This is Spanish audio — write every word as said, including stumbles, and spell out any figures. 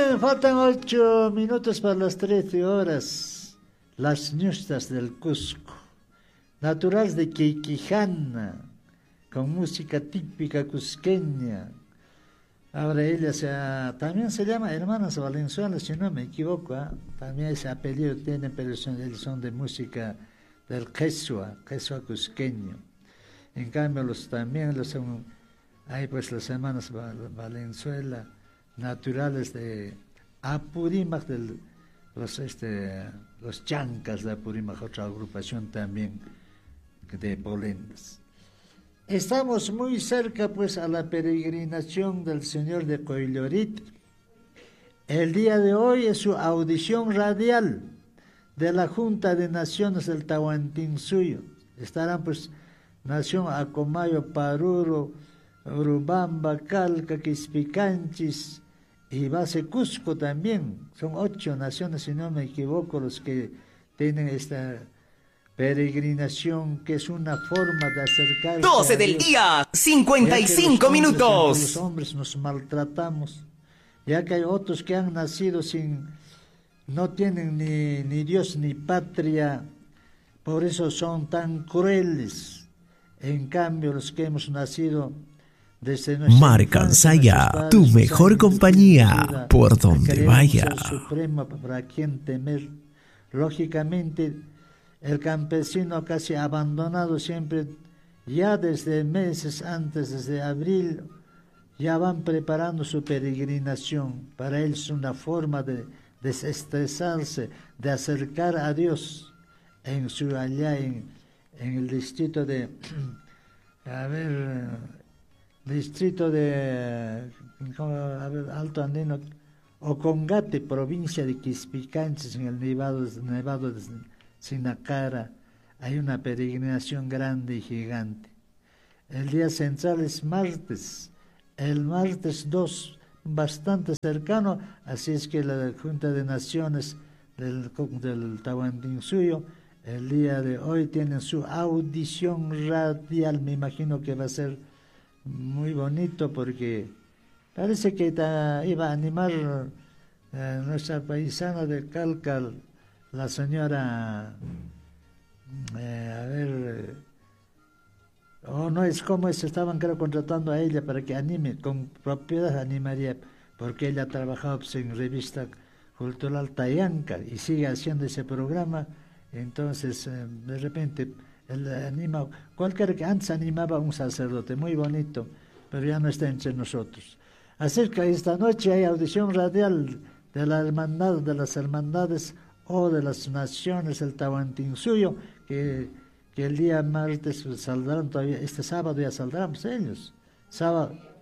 bien, faltan ocho minutos para las trece horas. Las ñustas del Cusco, naturales de Quiquijana, con música típica cusqueña. Ahora ella se ha, también se llama Hermanas Valenzuelas, si no me equivoco, ¿eh? También ese apellido tienen, pero son, ellos son de música del Quechua, Quechua cusqueño. En cambio, los también los son, hay pues las Hermanas Valenzuela, naturales de Apurímac, del, los, este, los Chancas de Apurímac, otra agrupación también de Polendas. Estamos muy cerca pues a la peregrinación del Señor de Coillorit. El día de hoy es su audición radial de la Junta de Naciones del Tahuantinsuyo. Estarán pues Nación Acomayo, Paruro, Urubamba, Calca, Quispicanchis y Base Cusco también. Son ocho naciones, si no me equivoco, los que tienen esta peregrinación, que es una forma de acercarse doce a del Dios, día, cincuenta y cinco ya que los hombres, minutos. los hombres nos maltratamos, ya que hay otros que han nacido sin, no tienen ni, ni Dios ni patria, por eso son tan crueles. En cambio, los que hemos nacido desde nuestra Marca Ansaya, tu mejor compañía por donde vaya. El Supremo, para quien temer. Lógicamente, el campesino casi abandonado siempre, ya desde meses antes, desde abril, ya van preparando su peregrinación. Para él es una forma de desestresarse, de acercar a Dios en su allá en, en el distrito de, a ver, distrito de, a ver, Alto Andino, Ocongate, provincia de Quispicanchis, en el Nevado, Nevado de Sinacara. Hay una peregrinación grande y gigante. El día central es martes, el martes dos, bastante cercano, así es que la Junta de Naciones del, del Tahuantinsuyo, el día de hoy tienen su audición radial. Me imagino que va a ser muy bonito porque parece que ta, iba a animar eh, nuestra paisana de Calcal, la señora, eh, a ver, o oh, no es como es, estaban creo contratando a ella para que anime, con propiedad animaría, porque ella ha trabajado pues, en revista cultural Tayanca y sigue haciendo ese programa. Entonces eh, de repente él anima, cualquier que antes animaba a un sacerdote, muy bonito, pero ya no está entre nosotros. Así que esta noche hay audición radial de la hermandad, de las hermandades o de las naciones del Tahuantinsuyo, que, que el día martes saldrán todavía, este sábado ya saldrán pues, ellos, sábado,